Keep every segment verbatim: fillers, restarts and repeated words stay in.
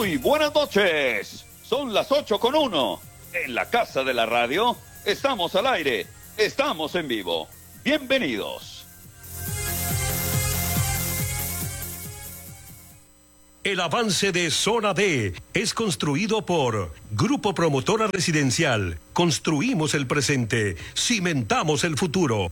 Muy buenas noches. Son las ocho con uno. En la casa de la radio estamos al aire. Estamos en vivo. Bienvenidos. El avance de Zona D es construido por Grupo Promotora Residencial. Construimos el presente, cimentamos el futuro.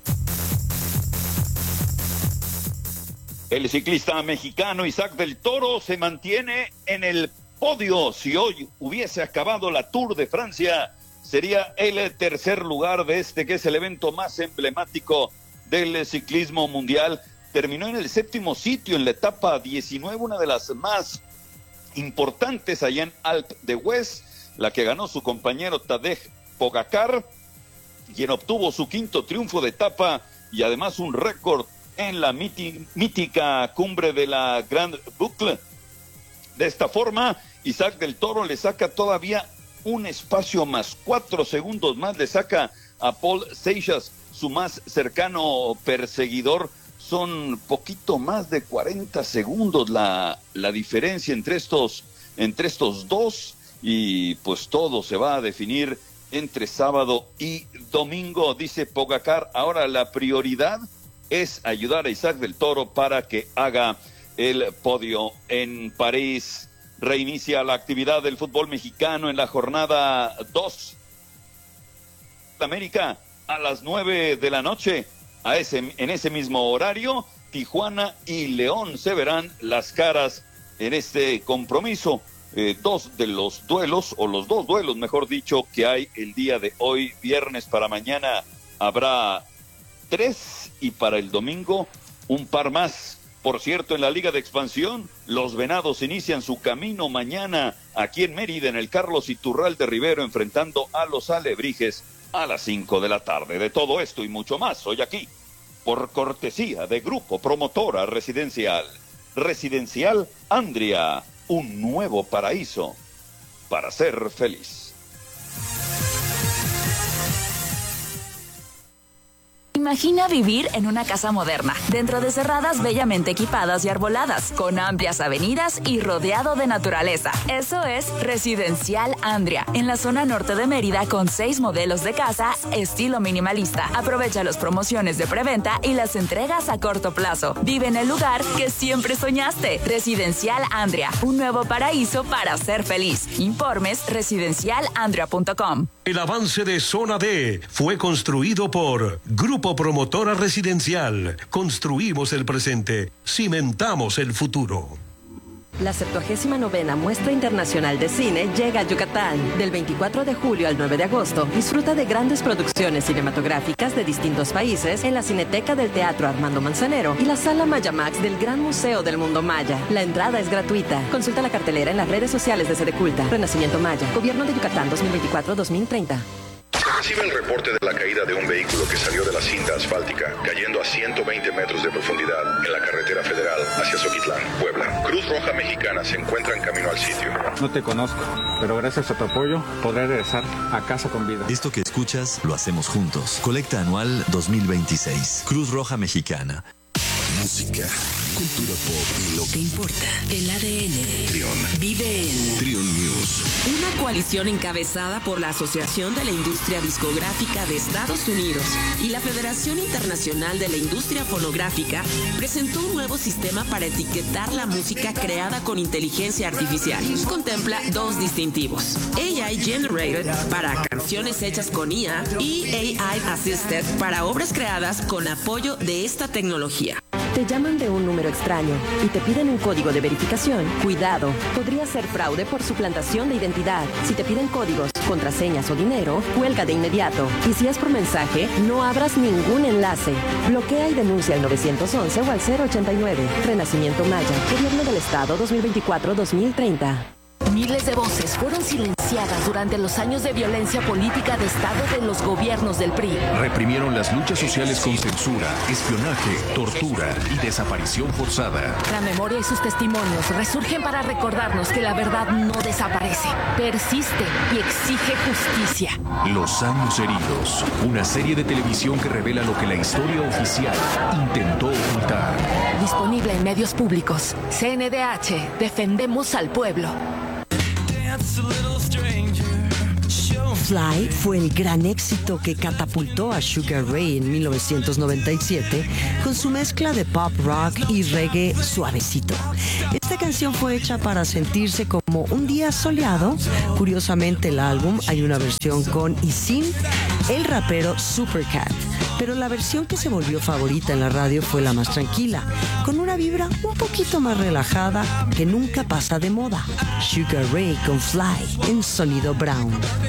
El ciclista mexicano Isaac del Toro se mantiene en el podio. Si hoy hubiese acabado la Tour de Francia, sería el tercer lugar de este, que es el evento más emblemático del ciclismo mundial. Terminó en el séptimo sitio en la etapa diecinueve, una de las más importantes allá en Alpe d'Huez, la que ganó su compañero Tadej Pogacar, quien obtuvo su quinto triunfo de etapa y además un récord en la míti- mítica cumbre de la Grand Boucle. De esta forma, Isaac del Toro le saca todavía un espacio más, cuatro segundos más le saca a Paul Seixas, su más cercano perseguidor. Son poquito más de cuarenta segundos la, la diferencia entre estos, entre estos dos, y pues todo se va a definir entre sábado y domingo, dice Pogacar. Ahora la prioridad es ayudar a Isaac del Toro para que haga el podio en París. Reinicia la actividad del fútbol mexicano en la jornada dos. América a las nueve de la noche. A ese, en ese mismo horario, Tijuana y León se verán las caras en este compromiso. Eh, dos de los duelos, o los dos duelos, mejor dicho, que hay el día de hoy, viernes. Para mañana habrá tres y para el domingo un par más. Por cierto, en la Liga de Expansión, los Venados inician su camino mañana aquí en Mérida, en el Carlos Iturralde Rivero, enfrentando a los Alebrijes a las cinco de la tarde. De todo esto y mucho más, hoy aquí, por cortesía de Grupo Promotora Residencial. Residencial Andria, un nuevo paraíso para ser feliz. Imagina vivir en una casa moderna, dentro de cerradas bellamente equipadas y arboladas, con amplias avenidas y rodeado de naturaleza. Eso es Residencial Andria, en la zona norte de Mérida, con seis modelos de casa estilo minimalista. Aprovecha las promociones de preventa y las entregas a corto plazo. Vive en el lugar que siempre soñaste. Residencial Andria, un nuevo paraíso para ser feliz. Informes residencial andria punto com. El avance de Zona D fue construido por Grupo Promotora Residencial. Construimos el presente, cimentamos el futuro. La septuagésima novena Muestra Internacional de Cine llega a Yucatán. Del veinticuatro de julio al nueve de agosto, disfruta de grandes producciones cinematográficas de distintos países en la Cineteca del Teatro Armando Manzanero y la Sala Mayamax del Gran Museo del Mundo Maya. La entrada es gratuita. Consulta la cartelera en las redes sociales de Sedeculta. Renacimiento Maya. Gobierno de Yucatán dos mil veinticuatro a dos mil treinta. Se recibe el reporte de la caída de un vehículo que salió de la cinta asfáltica, cayendo a ciento veinte metros de profundidad en la carretera federal hacia Zoquitlán, Puebla. Cruz Roja Mexicana se encuentra en camino al sitio. No te conozco, pero gracias a tu apoyo podré regresar a casa con vida. Esto que escuchas lo hacemos juntos. Colecta anual dos mil veintiséis. Cruz Roja Mexicana. Música, cultura pop y lo que importa. El A D N. Trión. Vive en Trión News. Una coalición encabezada por la Asociación de la Industria Discográfica de Estados Unidos y la Federación Internacional de la Industria Fonográfica presentó un nuevo sistema para etiquetar la música creada con inteligencia artificial. Contempla dos distintivos: A I Generated para canciones hechas con I A y A I Assisted para obras creadas con apoyo de esta tecnología. Te llaman de un número extraño y te piden un código de verificación. Cuidado, podría ser fraude por suplantación de identidad. Si te piden códigos, contraseñas o dinero, cuelga de inmediato. Y si es por mensaje, no abras ningún enlace. Bloquea y denuncia al nueve once o al cero ochenta y nueve. Renacimiento Maya. Gobierno del Estado dos mil veinticuatro a dos mil treinta. Miles de voces fueron silenciadas durante los años de violencia política de Estado de los gobiernos del P R I. Reprimieron las luchas sociales con censura, espionaje, tortura y desaparición forzada. La memoria y sus testimonios resurgen para recordarnos que la verdad no desaparece, persiste y exige justicia. Los años heridos, una serie de televisión que revela lo que la historia oficial intentó ocultar. Disponible en medios públicos. C N D H, defendemos al pueblo. Fly fue el gran éxito que catapultó a Sugar Ray en mil novecientos noventa y siete con su mezcla de pop rock y reggae suavecito. Esta canción fue hecha para sentirse como un día soleado. Curiosamente, el álbum hay una versión con y sin el rapero Supercat, pero la versión que se volvió favorita en la radio fue la más tranquila, con una vibra un poquito más relajada que nunca pasa de moda. Sugar Ray con Fly en Sonido Brown.